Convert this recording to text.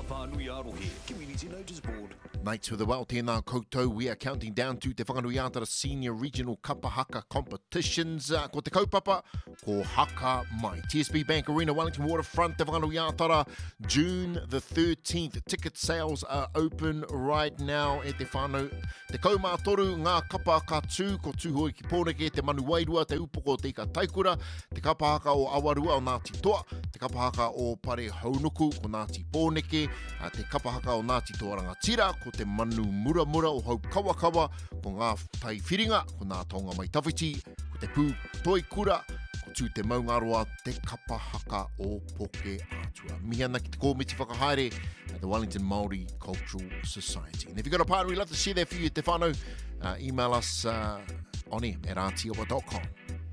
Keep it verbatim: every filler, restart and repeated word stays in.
whanui arohe, Community Notice Board. Mates with the well, tēnā koutou. We are counting down to Te Whanganui Atara Senior Regional Kapa Haka competitions. Uh, ko te kaupapa, ko haka mai. T S B Bank Arena, Wellington Waterfront, Te Whanganui Atara, June the thirteenth. Ticket sales are open right now e te whanau. Te kaumātoru, ngā kapa haka tū, ko tūhoi ki pōneke, te manu wairua, te upoko te ika taikura, te kapa haka o awarua o Ngāti Toa, te kapa haka o Pare Haunuku, ko Ngāti Pōneke, uh, te kapa haka o Ngāti Toa Rangatira, ko te manu mura mura o hau kawa kawa, ko ngā tai whiringa, ko ngā taonga mai tawhiti, ko te pū toi kura, ko tū te maungaroa, te kapa haka o Poke Atua. Mihi ana ki te kōmiti whakahaere at the Wellington Māori Cultural Society. And if you've got a partner, we'd love to share that for you, te whanau. Uh, email us uh, on air at aotearoa dot com.